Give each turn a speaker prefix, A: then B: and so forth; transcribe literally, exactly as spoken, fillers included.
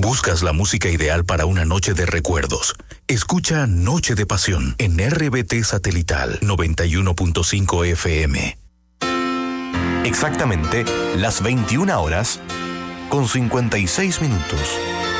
A: ¿Buscas la música ideal para una noche de recuerdos? Escucha Noche de Pasión en R B T Satelital noventa y uno punto cinco F M.
B: Exactamente las veintiuna horas con cincuenta y seis minutos.